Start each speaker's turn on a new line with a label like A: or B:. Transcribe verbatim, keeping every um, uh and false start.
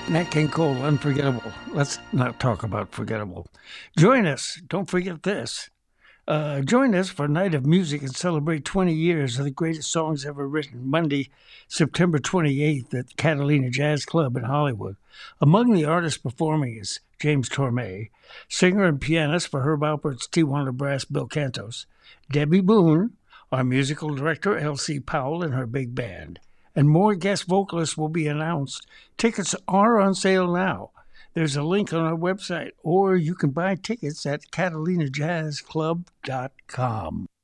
A: Nat King Cole, Unforgettable. Let's not talk about forgettable. Join us. Don't forget this. Uh, join us for a night of music and celebrate twenty years of the greatest songs ever written, Monday, September twenty-eighth at Catalina Jazz Club in Hollywood. Among the artists performing is James Torme, singer and pianist for Herb Alpert's Tijuana Brass Bill Cantos, Debbie Boone, our musical director Elsie Powell and her big band, and more guest vocalists will be announced. Tickets are on sale now. There's a link on our website, or you can buy tickets at catalina jazz club dot com.